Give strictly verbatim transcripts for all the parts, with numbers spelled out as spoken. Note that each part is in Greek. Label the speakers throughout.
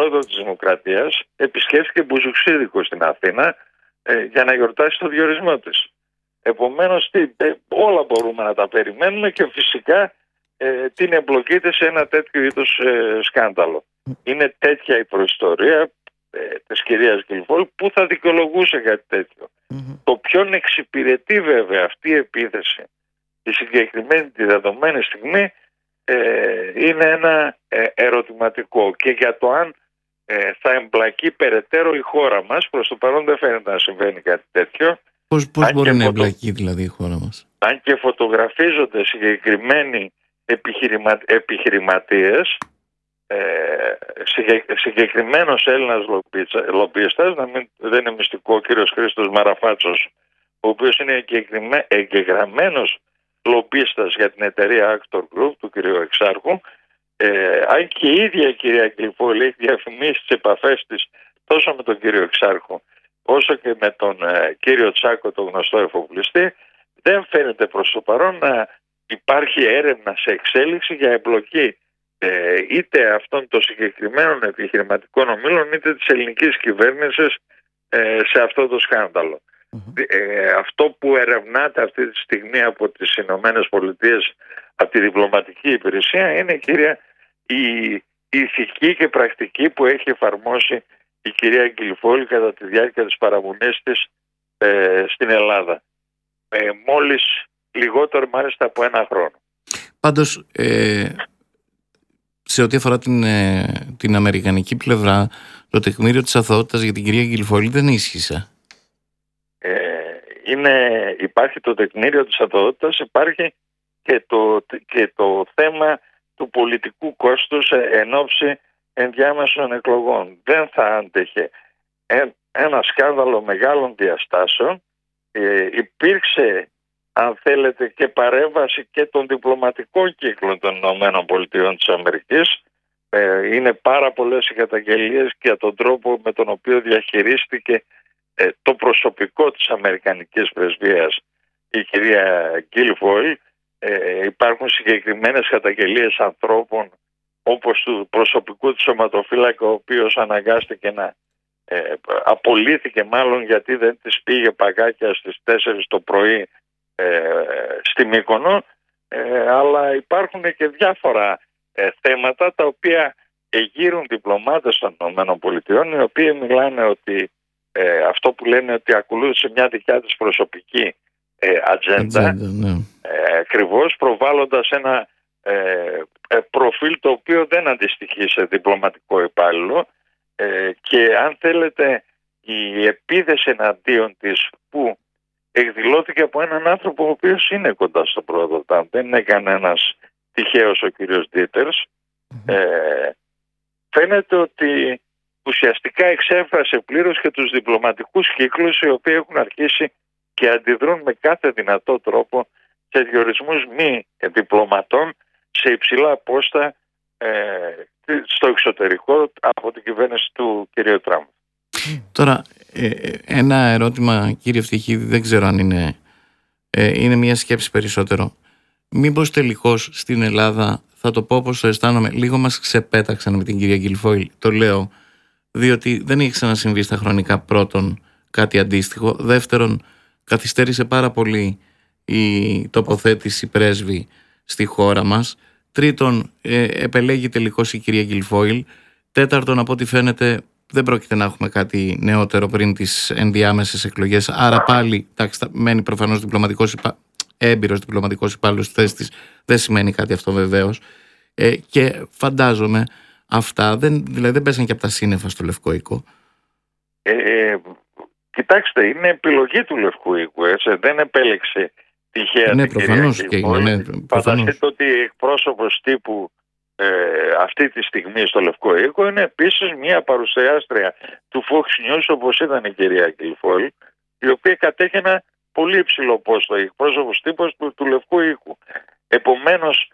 Speaker 1: πρόεδρο της Δημοκρατίας επισκέφθηκε Μπουζουξίδικο στην Αθήνα ε, για να γιορτάσει το διορισμό της. Επομένως τι, ε, όλα μπορούμε να τα περιμένουμε και φυσικά ε, την εμπλοκείται σε ένα τέτοιο είδους ε, σκάνδαλο. Είναι τέτοια η προϊστορία ε, της κυρίας Γκιλφόλ που θα δικαιολογούσε κάτι τέτοιο. Mm-hmm. Το ποιον εξυπηρετεί βέβαια αυτή η επίθεση τη συγκεκριμένη τη δεδομένη στιγμή ε, είναι ένα ε, ερωτηματικό, και για το αν ε, θα εμπλακεί περαιτέρω η χώρα μας. Προς το παρόν δεν φαίνεται να συμβαίνει κάτι τέτοιο.
Speaker 2: Πώς, πώς μπορεί να φωτο... εμπλακεί δηλαδή η χώρα μας?
Speaker 1: Αν και φωτογραφίζονται συγκεκριμένοι επιχειρημα... επιχειρηματίες, ε, συγκε... συγκεκριμένος Έλληνας λομπίστας, να μην... δεν είναι μυστικό, ο κύριος Χρήστος Μαραφάτσος, ο οποίος είναι εγγεγραμμένος λομπίστας για την εταιρεία Actor Group του κυρίου Εξάρχου, ε, αν και η ίδια η κυρία Γκιλφόλ έχει διαφημίσει τις επαφές της τόσο με τον κύριο Εξάρχου όσο και με τον ε, κύριο Τσάκο, τον γνωστό εφοπλιστή, δεν φαίνεται προς το παρόν να υπάρχει έρευνα σε εξέλιξη για εμπλοκή ε, είτε αυτών των συγκεκριμένων επιχειρηματικών ομίλων είτε της ελληνικής κυβέρνησης ε, σε αυτό το σκάνδαλο. Mm-hmm. Ε, αυτό που ερευνάται αυτή τη στιγμή από τις Ηνωμένες Πολιτείες, από τη διπλωματική υπηρεσία, είναι, κυρία, η, η ηθική και πρακτική που έχει εφαρμόσει η κυρία Γκιλφόλ κατά τη διάρκεια της παραμονής της ε, στην Ελλάδα. Ε, μόλις λιγότερο μάλιστα από ένα χρόνο.
Speaker 2: Πάντως, ε, σε ό,τι αφορά την, ε, την αμερικανική πλευρά, το τεκμήριο της αθωότητας για την κυρία Γκιλφόλ δεν ίσχυσε.
Speaker 1: Ε, είναι, υπάρχει το τεκμήριο της αθωότητας, υπάρχει και το, και το θέμα του πολιτικού κόστους εν ώψη ενδιάμεσων εκλογών. Δεν θα άντεχε ένα σκάνδαλο μεγάλων διαστάσεων. Ε, υπήρξε, αν θέλετε, και παρέμβαση και των διπλωματικών κύκλων των ΗΠΑ. Ε, είναι πάρα πολλές οι καταγγελίες για τον τρόπο με τον οποίο διαχειρίστηκε ε, το προσωπικό της Αμερικανικής Πρεσβείας η κυρία Γκιλφόλ. Ε, υπάρχουν συγκεκριμένες καταγγελίες ανθρώπων όπως του προσωπικού της σωματοφύλακα, ο οποίος αναγκάστηκε να ε, απολύθηκε μάλλον γιατί δεν της πήγε παγάκια στις τέσσερις το πρωί ε, στη Μύκονο, ε, αλλά υπάρχουν και διάφορα ε, θέματα τα οποία εγείρουν διπλωμάτες των ΗΠΑ, οι οποίοι μιλάνε ότι ε, αυτό που λένε ότι ακολούθησε μια δικιά της προσωπική ε, ατζέντα, ναι. ε, ακριβώς προβάλλοντας ένα ε, ε, προφίλ το οποίο δεν αντιστοιχεί σε διπλωματικό υπάλληλο, ε, και αν θέλετε η επίθεση εναντίον της που εκδηλώθηκε από έναν άνθρωπο ο οποίος είναι κοντά στο πρόεδρο Τραμπ, δεν είναι κανένας τυχαίος ο κύριος Ντίτερς, mm-hmm. ε, φαίνεται ότι ουσιαστικά εξέφρασε πλήρως και τους διπλωματικούς κύκλους, οι οποίοι έχουν αρχίσει και αντιδρούν με κάθε δυνατό τρόπο σε διορισμούς μη διπλωματών σε υψηλά πόστα ε, στο εξωτερικό από την κυβέρνηση του κ. Τραμπ.
Speaker 2: Τώρα, ε, ένα ερώτημα, κύριε Ευτυχίδη, δεν ξέρω αν είναι, ε, είναι μια σκέψη περισσότερο. Μήπως τελικώς στην Ελλάδα, θα το πω όπως το αισθάνομαι, λίγο μας ξεπέταξαν με την κυρία Γκιλφόλ. Το λέω διότι δεν έχει ξανασυμβεί στα χρονικά, πρώτον, κάτι αντίστοιχο. Δεύτερον, καθυστέρησε πάρα πολύ η τοποθέτηση πρέσβη στη χώρα μας. Τρίτον, ε, επελέγει τελικώς η κυρία Γκιλφόλ. Τέταρτον, από ό,τι φαίνεται, δεν πρόκειται να έχουμε κάτι νεότερο πριν τις ενδιάμεσες εκλογές. Άρα πάλι, εντάξει, μένει προφανώς διπλωματικός υπα... έμπειρος διπλωματικός υπάλληλος στη θέση της. Δεν σημαίνει κάτι αυτό βεβαίως. Ε, και φαντάζομαι αυτά, δεν, δηλαδή δεν πέσαν και από τα σύννεφα στο Λευκό Οίκο.
Speaker 1: Ε, ε, κοιτάξτε, είναι επιλογή του Λευκού Οίκου, έτσι. Δεν επέλεξε τυχαία
Speaker 2: ναι,
Speaker 1: την
Speaker 2: προφανώς,
Speaker 1: κυρία Γκιλφόλ.
Speaker 2: Ναι,
Speaker 1: φανταστείτε ότι εκπρόσωπος τύπου ε, αυτή τη στιγμή στο Λευκό Οίκο είναι επίσης μια παρουσιάστρια του Fox News, όπως ήταν η κυρία Γκιλφόλ, η οποία κατέχει ένα πολύ υψηλό πόστο, εκπρόσωπος τύπος του, του Λευκού Οίκου. Επομένως,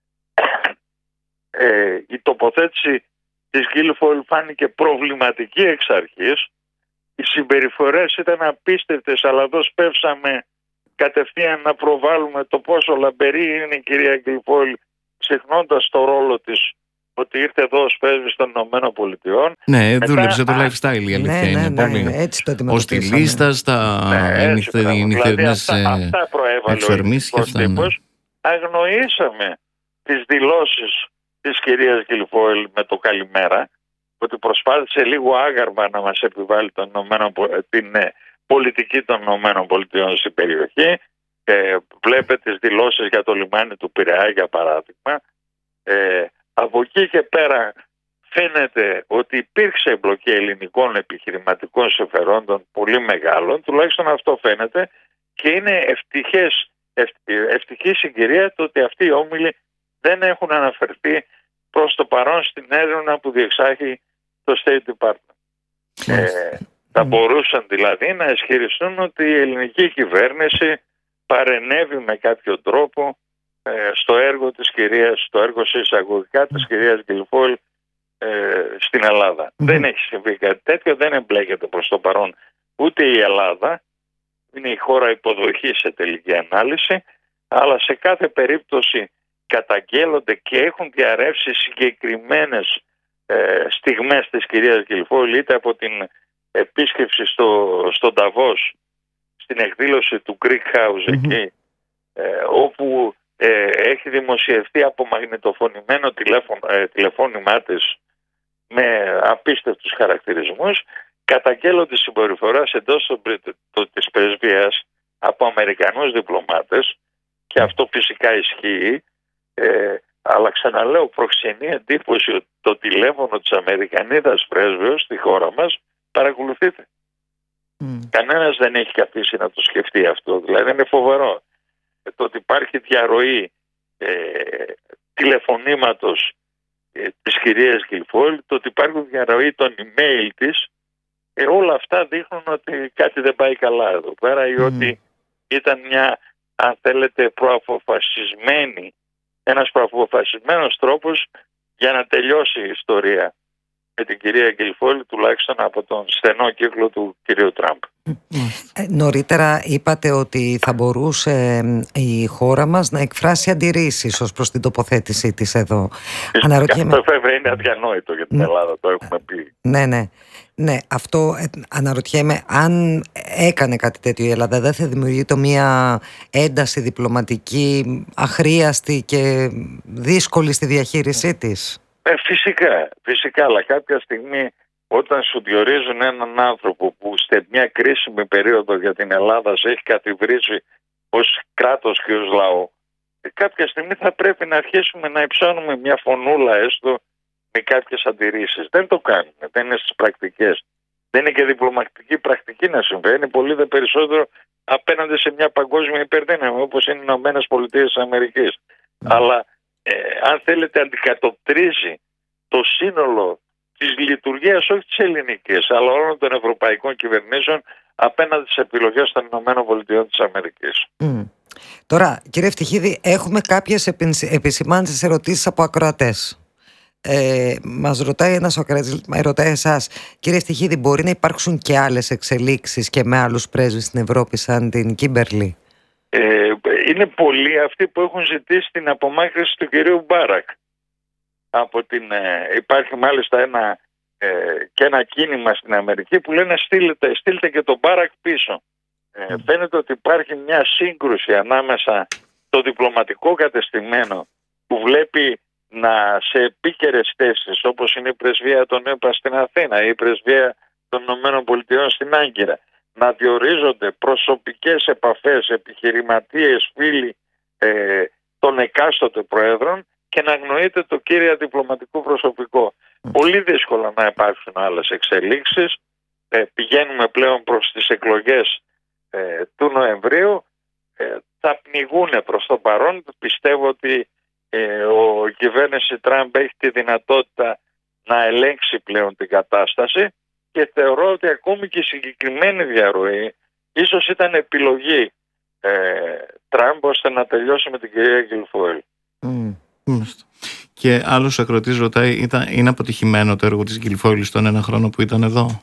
Speaker 1: ε, η τοποθέτηση της Γκιλφόλ φάνηκε προβληματική εξ αρχής. Οι συμπεριφορές ήταν απίστευτες, αλλά εδώ σπεύσαμε κατευθείαν να προβάλλουμε το πόσο λαμπερή είναι η κυρία Γκιλφόλ, ξεχνώντας το ρόλο της ότι ήρθε εδώ ως πρέσβης των Ηνωμένων Πολιτειών.
Speaker 2: Ναι,
Speaker 1: Μετά,
Speaker 2: δούλεψε το lifestyle, η αλήθεια
Speaker 3: ναι,
Speaker 2: είναι.
Speaker 3: ναι,
Speaker 2: Πολύ.
Speaker 3: ναι, έτσι το
Speaker 2: Ως τη λίστα, στα
Speaker 1: ναι,
Speaker 2: νυχτερινές
Speaker 1: δηλαδή, αυτά, αυτά προέβαλε
Speaker 2: εξορμήσεις και αυτά. Ναι.
Speaker 1: Αγνοήσαμε τις δηλώσεις της κυρίας Γκιλφόιλ με το καλημέρα, ότι προσπάθησε λίγο άγαρμα να μας επιβάλλει τον Ηνωμένο, την ε, πολιτική των Ηνωμένων Πολιτειών στην περιοχή. Ε, βλέπετε τις δηλώσεις για το λιμάνι του Πειραιά, για παράδειγμα. Ε, από εκεί και πέρα φαίνεται ότι υπήρξε εμπλοκή ελληνικών επιχειρηματικών συμφερόντων πολύ μεγάλων, τουλάχιστον αυτό φαίνεται, και είναι ευτυχές, ευτυχή συγκυρία το ότι αυτοί οι όμιλοι δεν έχουν αναφερθεί προς το παρόν στην έρευνα που διεξάγει το State Department. Ε, θα μπορούσαν δηλαδή να ισχυριστούν ότι η ελληνική κυβέρνηση παρενέβη με κάποιο τρόπο ε, στο έργο της κυρίας, στο έργο σε εισαγωγικά της κυρίας Γκιλφόιλ ε, στην Ελλάδα. Mm. Δεν έχει συμβεί κάτι τέτοιο, δεν εμπλέκεται προς το παρόν ούτε η Ελλάδα, είναι η χώρα υποδοχής σε τελική ανάλυση, αλλά σε κάθε περίπτωση καταγγέλλονται και έχουν διαρρεύσει συγκεκριμένες ε, στιγμές της κυρίας Γκιλφόιλ, είτε από την επίσκεψη στο, στο Νταβός, στην εκδήλωση του Greek House mm-hmm. εκεί, ε, όπου ε, έχει δημοσιευτεί απομαγνητοφωνημένο τηλέφων, ε, τηλεφώνημά της με απίστευτους χαρακτηρισμούς, καταγγέλλονται συμπεριφοράς εντός της πρεσβείας από Αμερικανούς διπλωμάτες, και αυτό φυσικά ισχύει, ε, αλλά ξαναλέω, προξενεί εντύπωση ότι το τηλέφωνο της Αμερικανίδας πρέσβεως στη χώρα μας παρακολουθείται. Mm. Κανένας δεν έχει αφήσει να το σκεφτεί αυτό. Δηλαδή είναι φοβερό ε, το ότι υπάρχει διαρροή ε, τηλεφωνήματος ε, της κυρίας Γκιλφόιλ, το ότι υπάρχει διαρροή των email της, ε, όλα αυτά δείχνουν ότι κάτι δεν πάει καλά εδώ πέρα ή mm. ότι ήταν μια, αν θέλετε, προαποφασισμένη, ένας προαποφασισμένος τρόπος για να τελειώσει η ιστορία με την κυρία Γκιλφόιλ, τουλάχιστον από τον στενό κύκλο του κυρίου Τραμπ.
Speaker 3: Ε, νωρίτερα είπατε ότι θα μπορούσε η χώρα μας να εκφράσει αντιρρήσεις ως προς την τοποθέτησή της εδώ.
Speaker 1: Αναρωτιέμαι... Αυτό βέβαια είναι αδιανόητο για την Ελλάδα, το έχουμε πει.
Speaker 3: Ναι, ναι. Ναι, αυτό ε, αναρωτιέμαι, αν έκανε κάτι τέτοιο η Ελλάδα, δεν θα δημιουργεί μια ένταση διπλωματική αχρίαστη και δύσκολη στη διαχείρισή της?
Speaker 1: Ε, φυσικά, φυσικά, αλλά κάποια στιγμή όταν σου διορίζουν έναν άνθρωπο που σε μια κρίσιμη περίοδο για την Ελλάδα σε έχει κατηβρίσει ως κράτος και ως λαό, κάποια στιγμή θα πρέπει να αρχίσουμε να υψώνουμε μια φωνούλα έστω με κάποιες αντιρρήσεις. Δεν το κάνουμε, δεν είναι στις πρακτικές. Δεν είναι και διπλωματική πρακτική να συμβαίνει, πολύ δε περισσότερο απέναντι σε μια παγκόσμια υπερδύναμη όπως είναι οι Ηνωμένες Πολιτείες της Αμερικής. Mm. Αλλά ε, αν θέλετε αντικατοπτρίζει το σύνολο της λειτουργίας, όχι της ελληνικής, αλλά όλων των ευρωπαϊκών κυβερνήσεων απέναντι στις επιλογές των Ηνωμένων Πολιτειών της Αμερικής.
Speaker 3: Mm. Τώρα, κύριε Ευτυχίδη, έχουμε κάποιες επισημάνσεις, ερωτήσεις από ακροατές. Ε, μας ρωτάει ένας ο ακροατής, ρωτάει εσάς, κύριε Ευτυχίδη, μπορεί να υπάρξουν και άλλες εξελίξεις και με άλλους πρέσβεις στην Ευρώπη σαν την Κίμπερλι?
Speaker 1: Ε, είναι πολλοί αυτοί που έχουν ζητήσει την απομάκρυνση του κυρίου Μπάρακ. Από την, ε, υπάρχει μάλιστα ένα, ε, και ένα κίνημα στην Αμερική που λένε στείλτε, στείλτε και τον Μπάρακ πίσω. Ε, mm. Φαίνεται ότι υπάρχει μια σύγκρουση ανάμεσα στο διπλωματικό κατεστημένο που βλέπει να σε επίκαιρες θέσεις όπως είναι η πρεσβεία των ΕΠΑ στην Αθήνα ή η πρεσβεία των Ηνωμένων Πολιτειών στην Άγκυρα να διορίζονται προσωπικές επαφές, επιχειρηματίες, φίλοι ε, των εκάστοτε προέδρων και να αγνοείται το κύριο διπλωματικό προσωπικό. Mm. Πολύ δύσκολο να υπάρξουν άλλες εξελίξεις. Ε, πηγαίνουμε πλέον προς τις εκλογές ε, του Νοεμβρίου. Ε, θα πνιγούν προς το παρόν. Πιστεύω ότι ε, ο η κυβέρνηση Τραμπ έχει τη δυνατότητα να ελέγξει πλέον την κατάσταση και θεωρώ ότι ακόμη και η συγκεκριμένη διαρροή ίσως ήταν επιλογή ε, Τραμπ ώστε να τελειώσει με την κυρία Γκιλφόιλ.
Speaker 2: Mm. Και άλλος ακροατής ρωτάει, ήταν, είναι αποτυχημένο το έργο της Γκιλφόιλ στον ένα χρόνο που ήταν εδώ?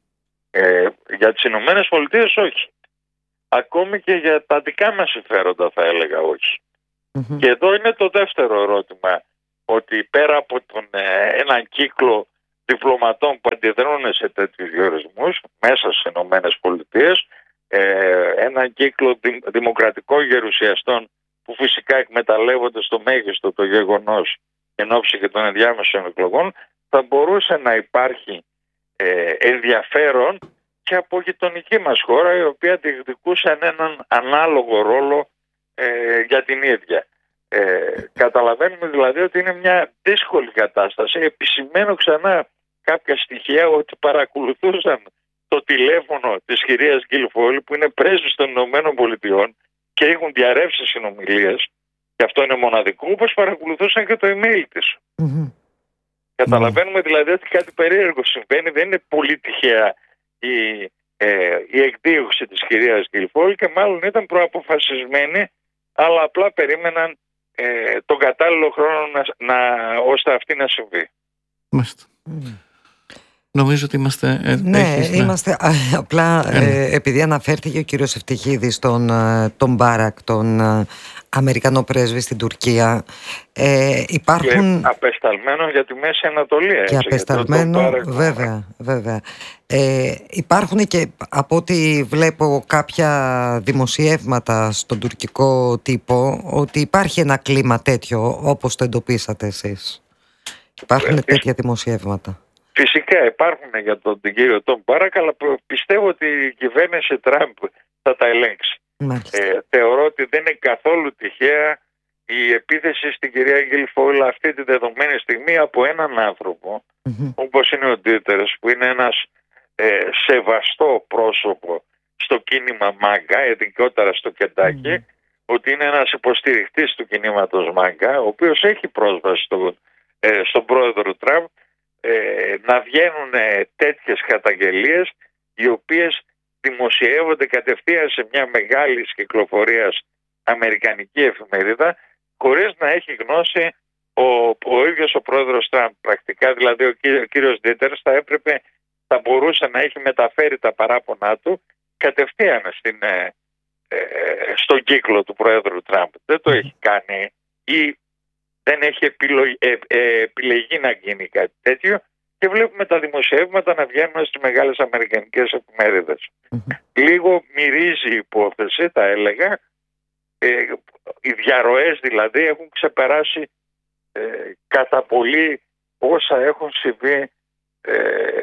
Speaker 1: Ε, για τις Ηνωμένες Πολιτείες όχι. Ακόμη και για τα δικά μας συμφέροντα θα έλεγα όχι. Mm-hmm. Και εδώ είναι το δεύτερο ερώτημα. ότι πέρα από τον, ε, έναν κύκλο διπλωματών που αντιδρούν σε τέτοιους διορισμούς μέσα στις Ηνωμένες Πολιτείες, ε, έναν κύκλο δη, δημοκρατικών γερουσιαστών που φυσικά εκμεταλλεύονται στο μέγιστο το γεγονός εν ώψη και των ενδιάμεσων εκλογών, θα μπορούσε να υπάρχει ε, ενδιαφέρον και από γειτονική μας χώρα, η οποία διεκδικούσε έναν ανάλογο ρόλο ε, για την ίδια. Ε, καταλαβαίνουμε δηλαδή ότι είναι μια δύσκολη κατάσταση. Επισημαίνω ξανά κάποια στοιχεία ότι παρακολουθούσαν το τηλέφωνο της κυρίας Γκίλφολ, που είναι πρέσβης των Ηνωμένων Πολιτειών και έχουν διαρρεύσει συνομιλίες, και αυτό είναι μοναδικό, όπως παρακολουθούσαν και το email της. Mm-hmm. Καταλαβαίνουμε δηλαδή ότι κάτι περίεργο συμβαίνει, δεν είναι πολύ τυχαία η, ε, η εκδίωξη της κυρίας Γκίλφολ, και μάλλον ήταν προαποφασισμένη, αλλά απλά περίμεναν ε, τον κατάλληλο χρόνο να, να, ώστε αυτή να συμβεί.
Speaker 2: Μάλιστα. Mm. Νομίζω ότι είμαστε... Ε,
Speaker 3: ναι,
Speaker 2: έχεις, ναι,
Speaker 3: είμαστε απλά ε, επειδή αναφέρθηκε ο κύριος Ευτυχίδης τον, τον Μπάρακ, τον ε, Αμερικανό πρέσβη στην Τουρκία, ε, υπάρχουν...
Speaker 1: Και απεσταλμένο για τη Μέση Ανατολή.
Speaker 3: Και
Speaker 1: έτσι,
Speaker 3: απεσταλμένο,
Speaker 1: Μπάρακ,
Speaker 3: βέβαια, βέβαια. Ε, υπάρχουν και από ό,τι βλέπω κάποια δημοσιεύματα στον τουρκικό τύπο ότι υπάρχει ένα κλίμα τέτοιο όπως το εντοπίσατε εσείς. Υπάρχουν ε, τέτοια δημοσιεύματα.
Speaker 1: Φυσικά υπάρχουν για τον κύριο Τον Μπάρακ, αλλά πιστεύω ότι η κυβέρνηση Τραμπ θα τα ελέγξει. Ε, θεωρώ ότι δεν είναι καθόλου τυχαία η επίθεση στην κυρία Γκίλφολ αυτή τη δεδομένη στιγμή από έναν άνθρωπο, mm-hmm. όπως είναι ο Ντίτερς, που είναι ένας ε, σεβαστό πρόσωπο στο κίνημα Μάγκα, ειδικότερα στο Κεντάκι, mm-hmm. ότι είναι ένας υποστηριχτής του κινήματος Μάγκα, ο οποίος έχει πρόσβαση στο, ε, στον πρόεδρο Τραμπ, Ε, να βγαίνουν ε, τέτοιες καταγγελίες, οι οποίες δημοσιεύονται κατευθείαν σε μια μεγάλη κυκλοφορίας αμερικανική εφημερίδα, χωρίς να έχει γνώση ο, ο ίδιος ο πρόεδρος Τραμπ. Πρακτικά δηλαδή ο, κύριο, ο κύριος Ντίτερς θα έπρεπε, θα μπορούσε να έχει μεταφέρει τα παράπονά του κατευθείαν στην, ε, ε, στον κύκλο του πρόεδρου Τραμπ. Δεν το έχει κάνει ή δεν έχει επιλογή, ε, ε, επιλεγεί να γίνει κάτι τέτοιο, και βλέπουμε τα δημοσιεύματα να βγαίνουν στις μεγάλες αμερικανικές εφημερίδες. Mm-hmm. Λίγο μυρίζει η υπόθεση, θα έλεγα. Ε, οι διαρροές δηλαδή έχουν ξεπεράσει ε, κατά πολύ όσα έχουν συμβεί ε,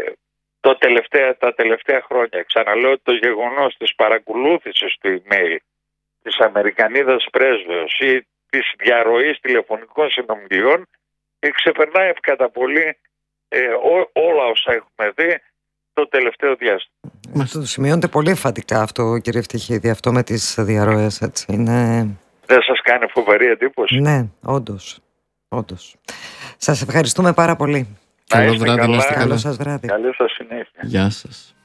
Speaker 1: το τελευταία, τα τελευταία χρόνια. Ξαναλέω ότι το γεγονός της παρακολούθησης του email της Αμερικανίδας πρέσβεως ή της διαρροής τηλεφωνικών συνομιλιών και ξεπερνάει κατά πολύ ε, ό, όλα όσα έχουμε δει το τελευταίο διάστημα.
Speaker 3: Μας το σημειώνεται πολύ εμφαντικά αυτό, κύριε Ευτυχίδη, αυτό με τις διαρροές, έτσι είναι...
Speaker 1: Δεν σας κάνει φοβερή εντύπωση?
Speaker 3: Ναι, όντως, όντως. Σας ευχαριστούμε πάρα πολύ.
Speaker 2: Καλό βράδυ,
Speaker 1: καλά.
Speaker 3: Καλό σας βράδυ.
Speaker 1: Καλή σας συνέχεια.
Speaker 2: Γεια σας.